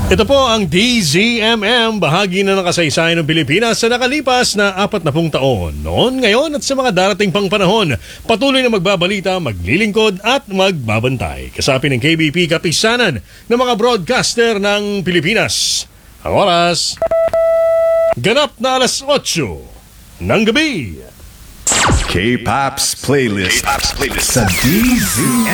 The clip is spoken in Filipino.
Ito po ang DZMM, bahagi na ng kasaysayan ng Pilipinas sa nakalipas na 40 taon. Noon, ngayon at sa mga darating pang panahon, patuloy na magbabalita, maglilingkod at magbabantay. Kasapin ng KBP kapisanan ng mga broadcaster ng Pilipinas. Ang oras, ganap na alas 8 ng gabi. K-Pop's playlist sa DZMM.